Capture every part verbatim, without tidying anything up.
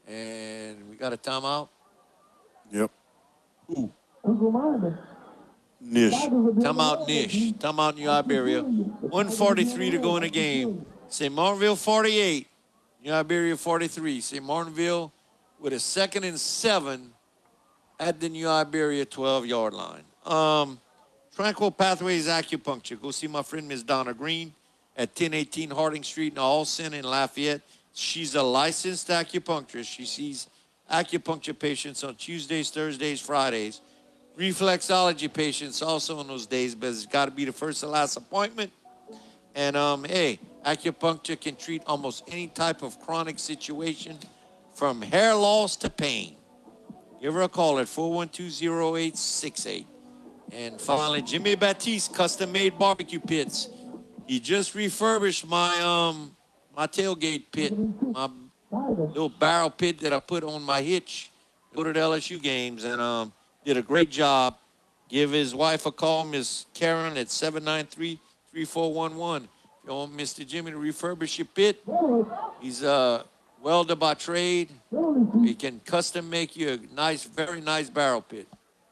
And we got a timeout. Yep. Ooh. Nish. Timeout Nish. Timeout New Iberia. one forty-three to go in the game. Saint Martinville forty-eight. New Iberia forty-three. Saint Martinville with a second and seven at the New Iberia twelve-yard line. Um, Tranquil Pathways Acupuncture. Go see my friend Miss Donna Green at ten eighteen Harding Street in Allston in Lafayette. She's a licensed acupuncturist. She sees acupuncture patients on Tuesdays, Thursdays, Fridays. Reflexology patients also on those days, but it's got to be the first and last appointment. And, um, hey, acupuncture can treat almost any type of chronic situation from hair loss to pain. Give her a call at four one two, zero eight six eight. And finally, Jimmy Baptiste, custom-made barbecue pits. He just refurbished my um my tailgate pit, my little barrel pit that I put on my hitch. Go to the L S U games and um did a great job. Give his wife a call, Miss Karen, at seven nine three, three four one one. If you want Mister Jimmy to refurbish your pit, he's a welder by trade. He can custom make you a nice, very nice barrel pit.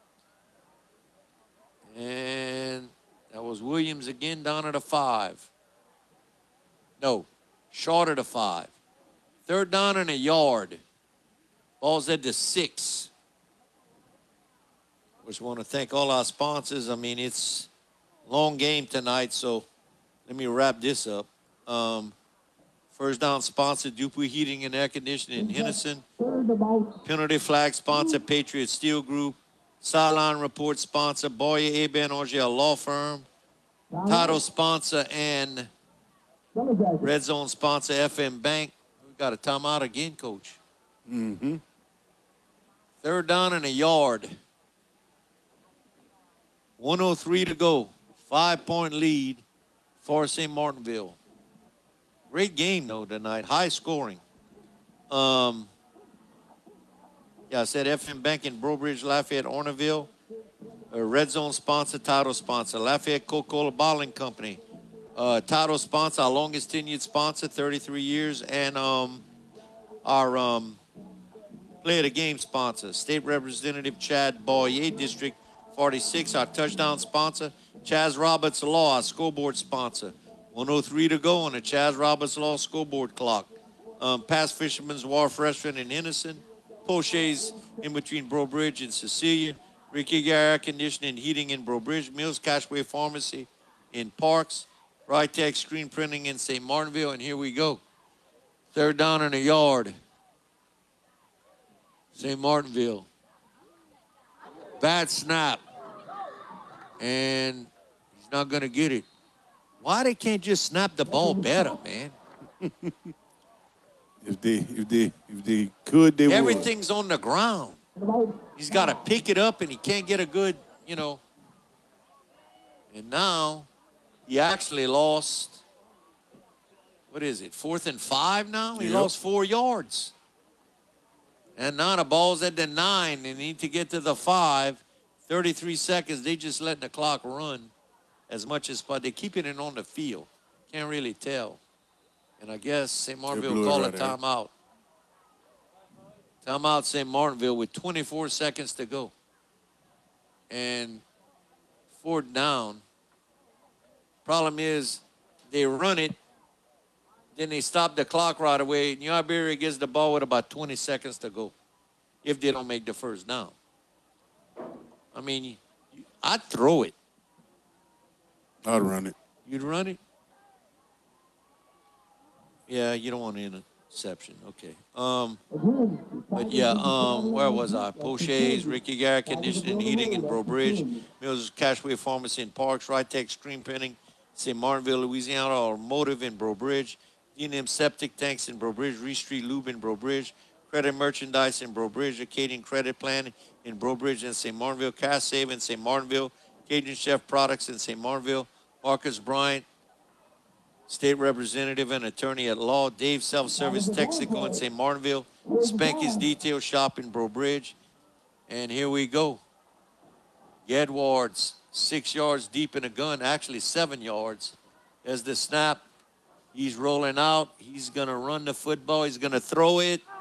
And that was Williams again down at a five. No, short of the five. Third down and a yard. Ball's at the six. Just want to thank all our sponsors. I mean, it's a long game tonight, so let me wrap this up. Um, first down sponsor, Dupuy Heating and Air Conditioning in Henderson. Penalty flag sponsor, Patriot Steel Group. Sideline report sponsor, Boyer, Aben, Orgel Law Firm. Title sponsor and Red Zone sponsor, F M Bank. We got a timeout again, Coach. Mm-hmm. Third down and a yard. one oh three to go. Five-point lead for Saint Martinville. Great game, though, tonight. High scoring. Um, yeah, I said F M Bank in Brobridge, Lafayette, Orneville. A Red Zone sponsor, title sponsor. Lafayette Coca-Cola Bottling Company. Uh, title sponsor, our longest tenured sponsor, thirty-three years. And um, our um, play of the game sponsor, State Representative Chad Boyer, District forty-six, our touchdown sponsor. Chaz Roberts Law, our scoreboard sponsor. one oh three to go on the Chaz Roberts Law scoreboard clock. Um, Past Fisherman's Wharf Restaurant in Henderson. Poche's in between Bro Bridge and Cecilia. Ricky Gare Air Conditioning and Heating in Bro Bridge. Mills Cashway Pharmacy in Parks. Rytech Screen Printing in Saint Martinville. And here we go. Third down and a yard. Saint Martinville. Bad snap. And he's not going to get it. Why they can't just snap the ball better, man? If they, if they, if they could, they would. Everything's on the ground. He's got to pick it up, and he can't get a good, you know. And now he actually lost, what is it, fourth and five now? He Yep. lost four yards. And now the ball's at the nine. They need to get to the five. thirty-three seconds. They just letting the clock run as much as possible. They're keeping it on the field. Can't really tell. And I guess Saint Martinville blew it call right a out. timeout. Timeout Saint Martinville with twenty-four seconds to go. And fourth down. Problem is they run it. Then they stop the clock right away. New Iberia gets the ball with about twenty seconds to go if they don't make the first down. I mean, I'd throw it. I'd run it. You'd run it? Yeah, you don't want an interception. Okay. Um, but, yeah, um, where was I? Poche's, Ricky Garrett, Conditioning, Heating in Bro Bridge, Mills Cashway Pharmacy in Parks, Rytech Screen Printing, Saint Martinville, Louisiana, Automotive in Bro Bridge, D and M Septic Tanks in Bro Bridge, Reed Street Lube in Bro Bridge, Credit Merchandise in Bro Bridge, Acadian Credit Plan in Bro Bridge and Saint Martinville, Cash Save in Saint Martinville, Cajun Chef Products in Saint Martinville, Marcus Bryant, State Representative and Attorney at Law, Dave Self-Service Texaco in Saint Martinville, Spanky's Detail Shop in Bro Bridge. And here we go. Gedwards, six yards deep in a gun, actually seven yards. There's the snap. He's rolling out. He's going to run the football. He's going to throw it.